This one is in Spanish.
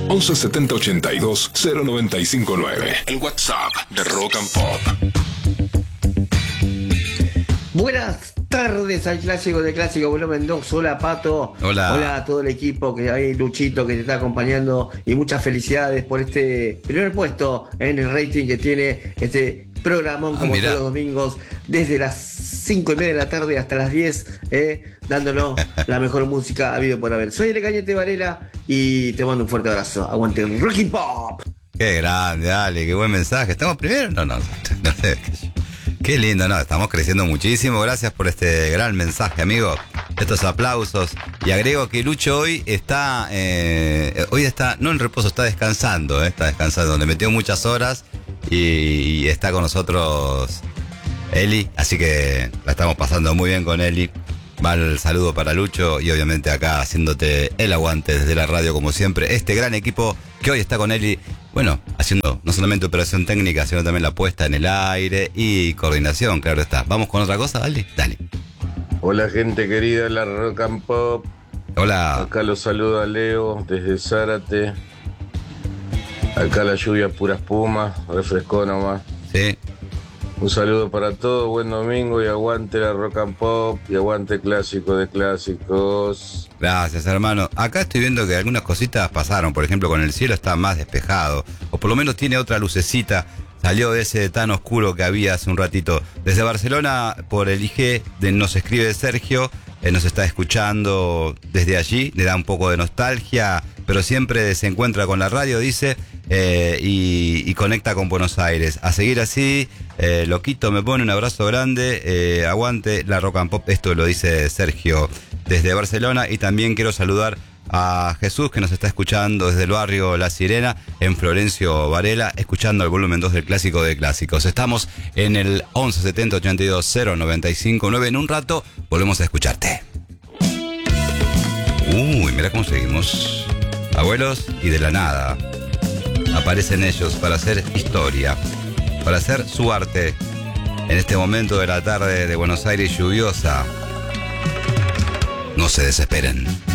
11 70 82 0959. El WhatsApp de Rock and Pop. Buenas tardes al clásico de Clásico Volumen 2. Hola Pato. Hola a todo el equipo, que hay Luchito que te está acompañando, y muchas felicidades por este primer puesto en el rating que tiene este programón, como todos los domingos, desde las 5:30 de la tarde hasta las 10, dándonos la mejor música habido por haber. Soy El Cañete Varela y te mando un fuerte abrazo. Aguante el Rock and Pop. Qué grande, dale, qué buen mensaje. ¿Estamos primero? No sé. Qué lindo, ¿no? Estamos creciendo muchísimo. Gracias por este gran mensaje, amigo. Estos aplausos. Y agrego que Lucho hoy está no en reposo, está descansando. Está descansando. Le metió muchas horas y está con nosotros Eli. Así que la estamos pasando muy bien con Eli. Va el saludo para Lucho y obviamente acá haciéndote el aguante desde la radio como siempre. Este gran equipo que hoy está con Eli, bueno, haciendo no solamente operación técnica, sino también la puesta en el aire y coordinación, claro está. ¿Vamos con otra cosa, Dale? Dale. Hola gente querida de la Rock and Pop. Hola. Acá los saluda Leo desde Zárate. Acá la lluvia pura espuma, refrescó nomás. Sí. Un saludo para todos, buen domingo y aguante la Rock and Pop y aguante Clásico de Clásicos. Gracias, hermano. Acá estoy viendo que algunas cositas pasaron. Por ejemplo, con el cielo está más despejado. O por lo menos tiene otra lucecita. Salió de ese tan oscuro que había hace un ratito. Desde Barcelona, por el IG, nos escribe Sergio. Nos está escuchando desde allí. Le da un poco de nostalgia, pero siempre se encuentra con la radio, dice. Y conecta con Buenos Aires. A seguir así, loquito, me pone un abrazo grande, aguante la Rock and Pop. Esto lo dice Sergio desde Barcelona. Y también quiero saludar a Jesús, que nos está escuchando desde el barrio La Sirena, en Florencio Varela, escuchando el volumen 2 del Clásico de Clásicos. Estamos en el 11 70 82 095 9. En un rato volvemos a escucharte. Mira cómo seguimos. Abuelos, y de la nada aparecen ellos para hacer historia, para hacer su arte en este momento de la tarde de Buenos Aires lluviosa. No se desesperen.